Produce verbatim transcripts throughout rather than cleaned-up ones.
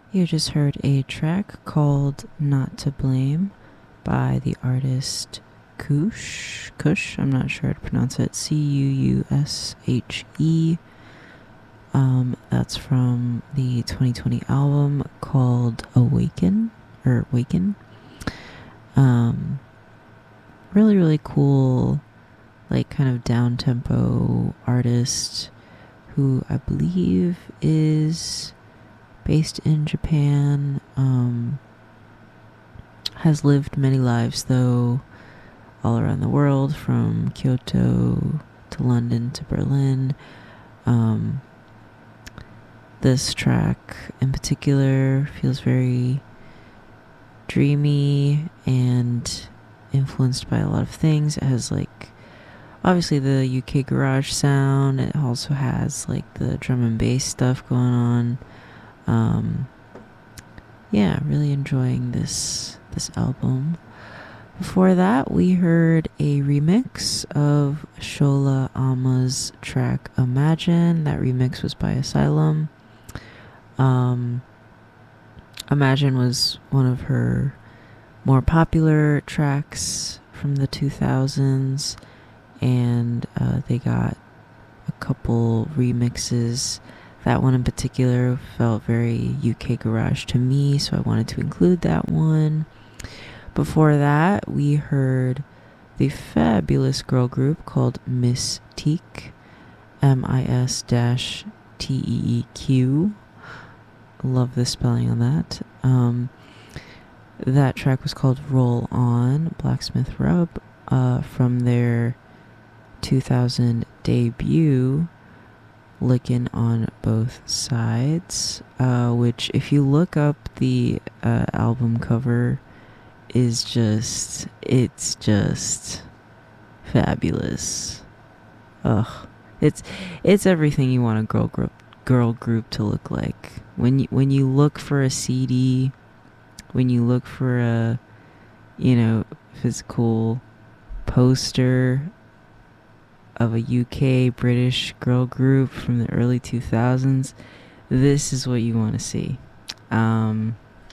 You just heard a track called Not to Blame by the artist Kush. Kush, I'm not sure how to pronounce it. C U U S H E. Um, that's from the twenty twenty album called Awaken, or Waken. Um, really, really cool, like kind of down tempo artist who I believe is based in Japan. Um, has lived many lives though, all around the world, from Kyoto to London to Berlin. Um, this track in particular feels very dreamy and influenced by a lot of things. It has like obviously the U K garage sound. It also has like the drum and bass stuff going on. Um, yeah, really enjoying this this album. Before that, we heard a remix of Shola Ama's track Imagine. That remix was by Asylum. Um, Imagine was one of her more popular tracks from the two thousands, and uh, they got a couple remixes. That one in particular felt very U K garage to me, so I wanted to include that one. Before that, we heard the fabulous girl group called Mystique, M I S T E E Q. Love the spelling on that. Um, that track was called Roll On, Blacksmith Rub, uh, from their two thousand debut, Lickin' on Both Sides, uh, which if you look up the uh, album cover, is just, it's just fabulous. Ugh. It's it's everything you want a girl group girl group to look like. When you when you look for a C D, when you look for a, you know, physical poster of a U K British girl group from the early two thousands, this is what you want to see. Um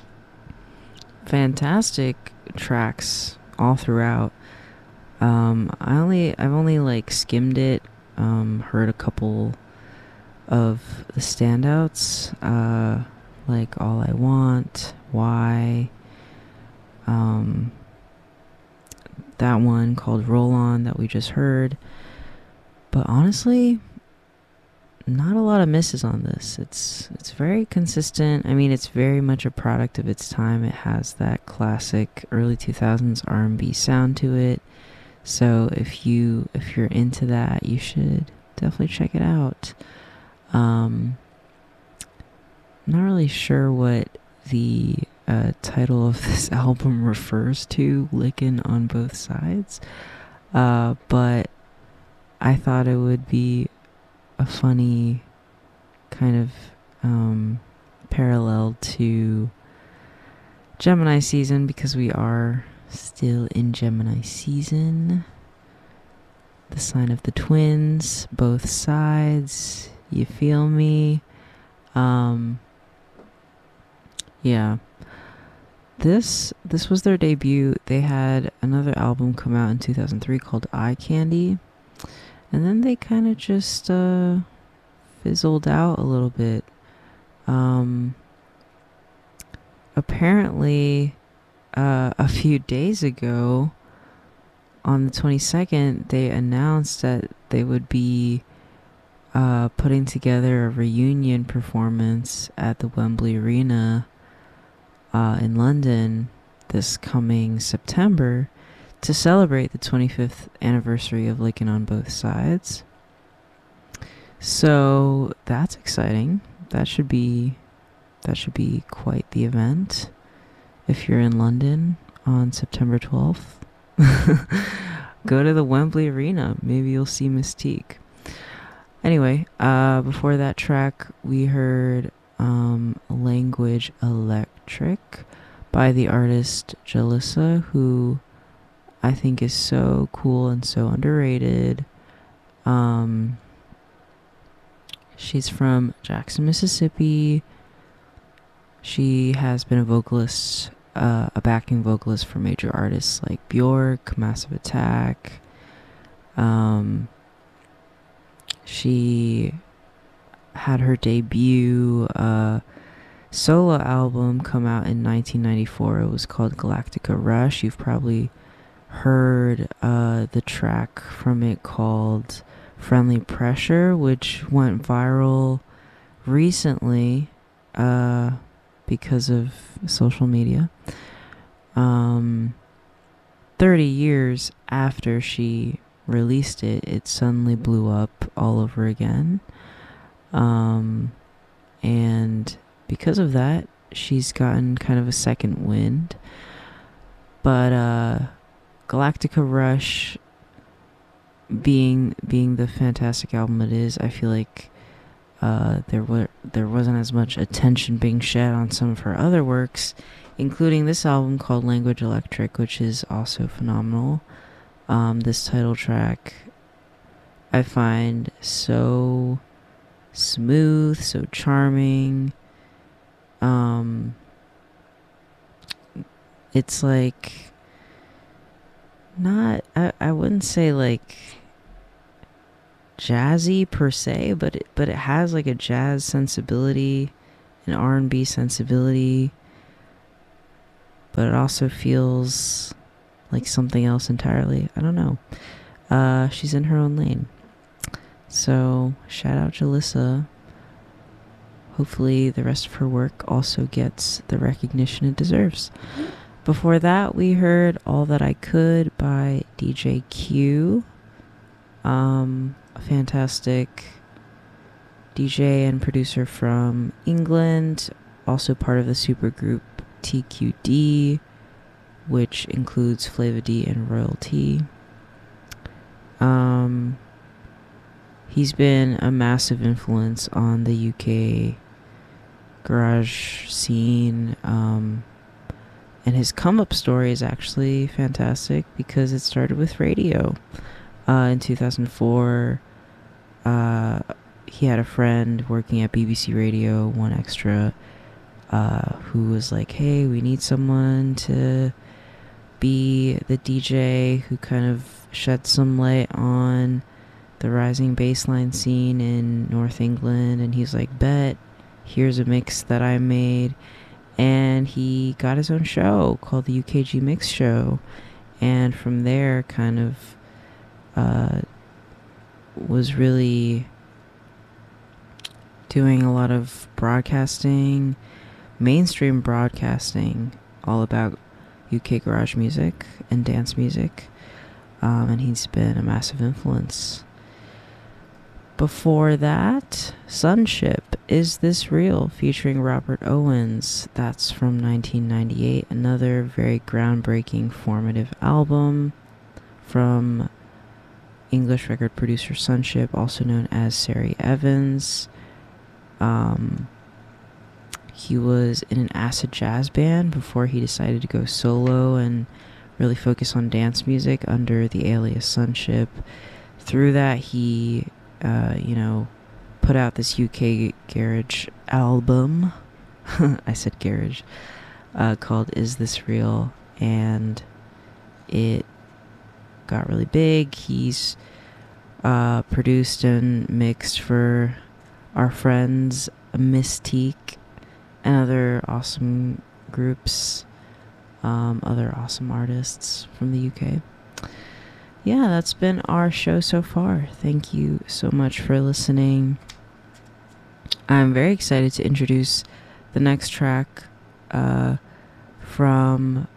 fantastic tracks all throughout. Um, I only I've only like skimmed it, um, heard a couple of the standouts, uh, like All I Want, Why, um, that one called Roll On that we just heard. But honestly, not a lot of misses on this. It's it's very consistent. I mean, it's very much a product of its time. It has that classic early two thousands R and B sound to it. So if you if you're into that, you should definitely check it out. Um, I'm not really sure what the uh, title of this album refers to, Lickin' on Both Sides, uh, but I thought it would be a funny kind of um, parallel to Gemini season, because we are still in Gemini season. The sign of the twins, both sides. You feel me? Um, yeah. This this was their debut. They had another album come out in two thousand three called Eye Candy, and then they kind of just uh, fizzled out a little bit. Um, apparently, uh, a few days ago, on the twenty-second, they announced that they would be uh, putting together a reunion performance at the Wembley Arena uh, in London this coming September to celebrate the twenty-fifth anniversary of Lickin' on Both Sides. So that's exciting. That should be that should be quite the event if you're in London on September twelfth. Go to the Wembley Arena. Maybe you'll see Mystique. Anyway, uh, before that track, we heard um, Language Electric by the artist Jalissa, who I think is so cool and so underrated. Um, she's from Jackson, Mississippi. She has been a vocalist, uh, a backing vocalist for major artists like Bjork, Massive Attack. Um, she had her debut uh, solo album come out in nineteen ninety-four. It was called Galactica Rush. You've probably heard uh, the track from it called Friendly Pressure, which went viral recently uh, because of social media. Um, thirty years after she released it, it suddenly blew up all over again. Um, and because of that, she's gotten kind of a second wind. But uh, Galactica Rush, being being the fantastic album it is, I feel like uh, there were there wasn't as much attention being shed on some of her other works, including this album called Language Electric, which is also phenomenal. Um, this title track I find so smooth, so charming. Um, it's like not, I, I wouldn't say like jazzy per se, but it, but it has like a jazz sensibility, an R and B sensibility, but it also feels like something else entirely. I don't know. Uh, she's in her own lane. So shout out Jalissa. Hopefully the rest of her work also gets the recognition it deserves. Before that, we heard All That I Could by D J Q. Um, a fantastic D J and producer from England, also part of the supergroup T Q D, which includes Flava D and Royal T. Um, he's been a massive influence on the U K garage scene, um, and his come-up story is actually fantastic because it started with radio. Uh, in two thousand four, uh, he had a friend working at B B C Radio one Extra, uh, who was like, hey, we need someone to be the D J who kind of shed some light on the rising bassline scene in North England. And he's like, bet, here's a mix that I made. And he got his own show called the U K G Mix Show. And from there, kind of uh, was really doing a lot of broadcasting, mainstream broadcasting, all about U K garage music and dance music. Um, and he's been a massive influence. Before that, Sunship, Is This Real? Featuring Robert Owens. That's from nineteen ninety-eight. Another very groundbreaking, formative album from English record producer Sunship, also known as Sari Evans. Um, he was in an acid jazz band before he decided to go solo and really focus on dance music under the alias Sunship. Through that, he Uh, you know, put out this U K garage album. I said garage. Uh, called Is This Real? And it got really big. He's uh, produced and mixed for our friends Mystique and other awesome groups, um, other awesome artists from the U K. Yeah, that's been our show so far. Thank you so much for listening. I'm very excited to introduce the next track uh, from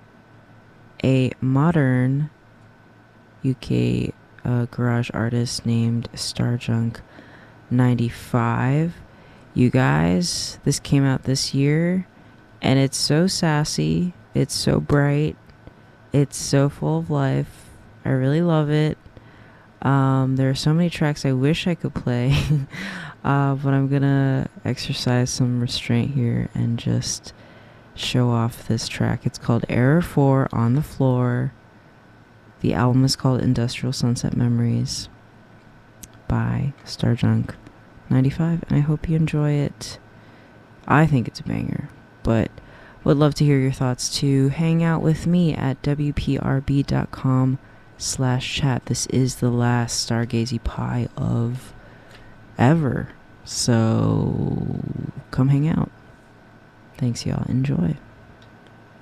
a modern U K uh, garage artist named Starjunk ninety-five. You guys, this came out this year, and it's so sassy, it's so bright, it's so full of life. I really love it. Um, there are so many tracks I wish I could play, uh, but I'm gonna exercise some restraint here and just show off this track. It's called Error four on the Floor. The album is called Industrial Sunset Memories by Starjunk ninety-five, and I hope you enjoy it. I think it's a banger, but would love to hear your thoughts too. Hang out with me at w p r b dot com slash chat. This is the last Stargazy Pie of ever, so come hang out. Thanks, y'all. Enjoy.